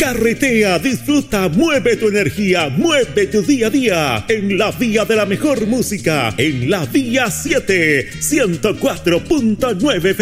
Carretea, disfruta, mueve tu energía, mueve tu día a día en la vía de la mejor música, en la vía 7, 104.9